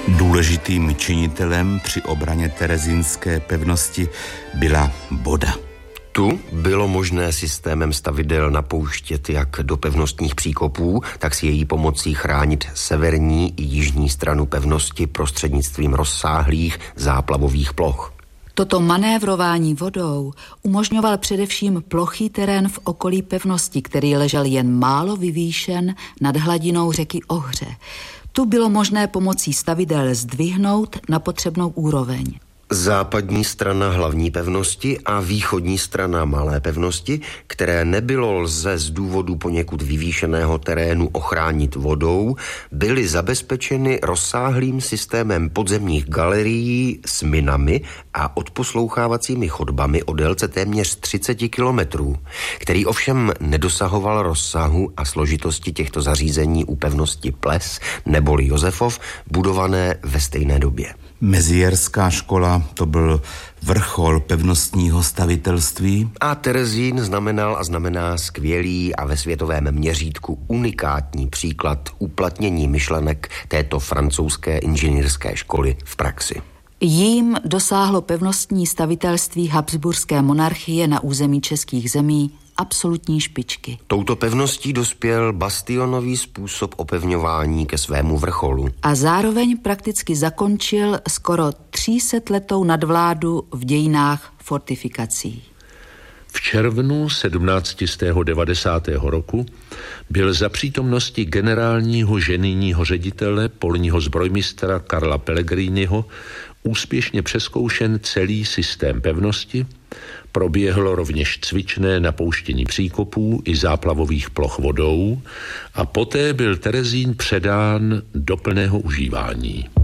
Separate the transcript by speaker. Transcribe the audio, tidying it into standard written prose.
Speaker 1: Důležitým činitelem při obraně terezínské pevnosti byla voda.
Speaker 2: Tu bylo možné systémem stavidel napouštět jak do pevnostních příkopů, tak s její pomocí chránit severní i jižní stranu pevnosti prostřednictvím rozsáhlých záplavových ploch.
Speaker 3: Toto manévrování vodou umožňoval především plochý terén v okolí pevnosti, který ležel jen málo vyvýšen nad hladinou řeky Ohře. Tu bylo možné pomocí stavidel zdvihnout na potřebnou úroveň.
Speaker 2: Západní strana hlavní pevnosti a východní strana malé pevnosti, které nebylo lze z důvodu poněkud vyvýšeného terénu ochránit vodou, byly zabezpečeny rozsáhlým systémem podzemních galerií s minami a odposlouchávacími chodbami o délce téměř 30 kilometrů, který ovšem nedosahoval rozsahu a složitosti těchto zařízení u pevnosti Ples neboli Josefov, budované ve stejné době.
Speaker 1: Mezierská škola, to byl vrchol pevnostního stavitelství.
Speaker 2: A Terezín znamenal a znamená skvělý a ve světovém měřítku unikátní příklad uplatnění myšlenek této francouzské inženýrské školy v praxi.
Speaker 3: Jím dosáhlo pevnostní stavitelství habsburské monarchie na území českých zemí absolutní špičky.
Speaker 2: Touto pevností dospěl bastionový způsob opevňování ke svému vrcholu.
Speaker 3: A zároveň prakticky zakončil skoro 300letou nadvládu v dějinách fortifikací.
Speaker 4: V červnu 1790. roku byl za přítomnosti generálního ženijního ředitele polního zbrojmistra Karla Pellegriniho úspěšně přezkoušen celý systém pevnosti, proběhlo rovněž cvičné napouštění příkopů i záplavových ploch vodou a poté byl Terezín předán do plného užívání.